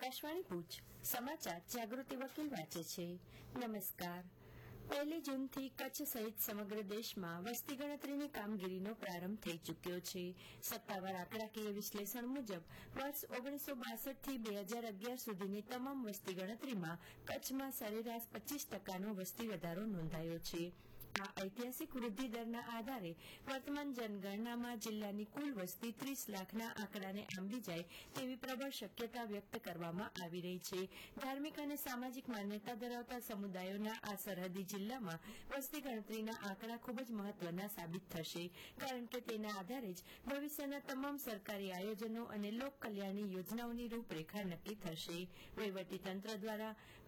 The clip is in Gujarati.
આકાશવાણી ભુજ સમાચાર જાગૃતિ વકીલ વાંચે છે. નમસ્કાર. 1 જૂનથી કચ્છ સહિત સમગ્ર દેશમાં વસ્તી ગણતરીની કામગીરીનો પ્રારંભ થઈ ચૂક્યો છે. સત્તાવાર આંકડાકીય વિશ્લેષણ મુજબ વર્ષ 1962 થી 2011 સુધીની તમામ વસ્તી ગણતરીમાં કચ્છમાં સરેરાશ 25% વસ્તી વધારો નોંધાયો છે. આ ઐતિહાસિક વૃદ્ધિ દરના આધારે વર્તમાન જનગણનામાં જિલ્લાની કુલ વસ્તી 30 લાખના આંકડાને આંબી જાય તેવી પ્રબળ શક્યતા વ્યક્ત કરવામાં આવી રહી છે. ધાર્મિક અને સામાજિક માન્યતા ધરાવતા સમુદાયોના આ સરહદી જિલ્લામાં વસ્તી ગણતરીના આંકડા ખૂબ જ મહત્વના સાબિત થશે, કારણ કે તેના આધારે જ ભવિષ્યના તમામ સરકારી આયોજનો અને લોક કલ્યાણની યોજનાઓની રૂપરેખા નક્કી થશે. વહીવટીતંત્ર દ્વારા